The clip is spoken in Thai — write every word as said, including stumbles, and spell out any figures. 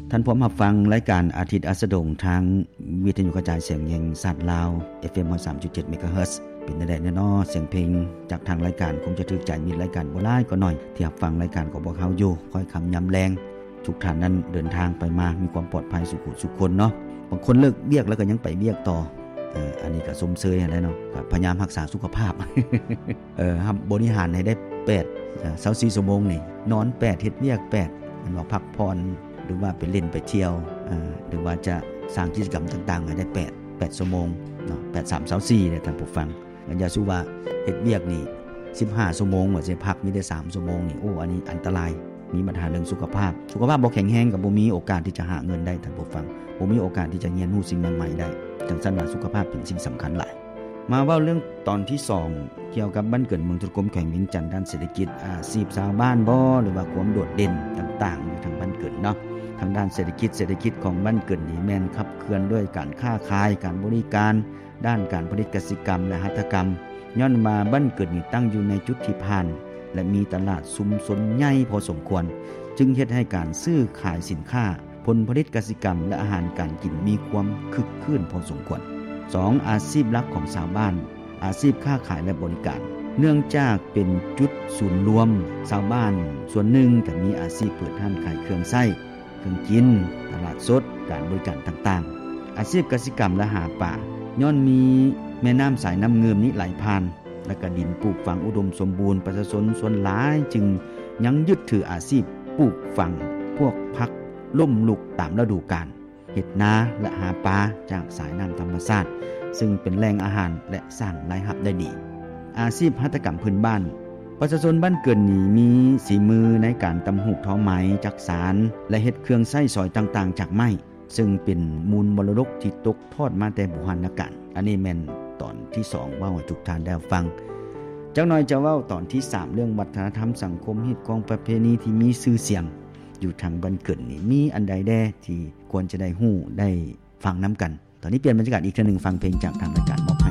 ท่านพร้อมรับฟังรายการอาทิตย์อัสดงทางวิทยุกระจายเสียงแห่งชาติลาว เอฟ เอ็ม สามจุดเจ็ด เมกะเฮิรตซ์ เป็นได้แน่นอนเสียงเพลงจากทางรายการคงจะถูกใจมีรายการบ่หลายก็หน่อยที่รับฟังรายการของพวกเฮาอยู่ค่อยคำยำแรงทุกท่านนั้นเดินทางไปมามีความปลอดภัยสุขสุขคนเนาะบางคนเลิกเวียกแล้วก็ยังไปเวียกต่อเอ่ออันนี้ก็สมเชยอะไรเนาะก็พยายามรักษาสุขภาพ เอ่อทำบริหารให้ได้แปดอ่ายี่สิบสี่ชั่วโมงนี่นอนแปดเฮ็ดเวียกแปดมันว่าพักผ่อนหรือว่าไปเล่นไปเที่ยวอ่าหรือว่าจะสร้างกิจกรรมต่างๆให้ได้แปด แปดชั่วโมงเนาะแปด สาม ยี่สิบสี่เนี่ยท่านผู้ฟังอย่าสู้ว่าเฮ็ดเวียกนี่สิบห้าชั่วโมงว่าสิพักมีได้สามชั่วโมงนี่โอ้อันนี้อันตรายมีปัญหาเรื่องสุขภาพสุขภาพบ่แข็งแรงก็บ่มีโอกาสที่จะหาเงินได้ท่านผู้ฟังบ่มีโอกาสที่จะเรียนรู้สิ่งใหม่ๆได้จังซั่นว่าสุขภาพเป็นสิ่งสำคัญหลายมาเว้าเรื่องตอนที่สองเกี่ยวกับบ้านเกิดเมืองทุรกรมแขวงเวียงจันทน์ด้านเศรษฐกิจอาชีพชาวบ้านบ่หรือว่าความโดดเด่นต่างๆอยู่ทางบ้านเกิดเนาะทางด้านเศรษฐกิจเศรษฐกิจของบ้านเกิดนี่แม่นขับเคลื่อนด้วยการค้าขายการบริการด้านการผลิตกสิกรรมและหัตถกรรมย้อนมาบ้านเกิดนี่ตั้งอยู่ในจุดที่ผ่านและมีตลาดชุมชนใหญ่พอสมควรจึงเฮ็ดให้การซื้อขายสินค้าผลผลิตกสิกรรมและอาหารการกินมีความคึกคืนพอสมควรสอง อาชีพหลักของชาวบ้านอาชีพค้าขายและบริการเนื่องจากเป็นจุดศูนย์รวมชาวบ้านส่วนหนึ่งก็มีอาชีพเปิดร้านขายเครื่องใช้เครื่องกินตลาดสดการบริการต่างๆอาชีพกสิกรรมและหาป่าย้อนมีแม่น้ำสายน้ำเงิมนี้ไหลผ่านและก็ดินปลูกฝังอุดมสมบูรณ์ประชาชนส่วนหลายจึงยังยึดถืออาชีพปลูกฝังพวกพักล่มลุกตามฤดูกาลเฮ็ดนาและหาปลาจากสายน้ำธรรมชาติซึ่งเป็นแหล่งอาหารและสร้างรายรับได้ดีอาชีพหัตถกรรมพื้นบ้านประชาชนบ้านเกินนี้มีสีมือในการตำหูกทอไหมจักสารและเฮ็ดเครื่องใช้สอยต่างๆจากไม้ซึ่งเป็นมูลมรดกที่ตกทอดมาแต่โบราณกาลอันนี้แม่นตอนที่สองเว้าให้ทุกท่านได้ฟังจักหน่อยจะเว้าตอนที่สามเรื่องวัฒนธรรมสังคมฮิตของประเพณีที่มีชื่อเสียงอยู่ทางบ้านเกินนี่มีอันใดแด่ที่ควรจะได้ฮู้ได้ฟังนํากันตอนนี้เปลี่ยนบรรยากาศอีกเทื่อนึงฟังเพลงจากทางรายการ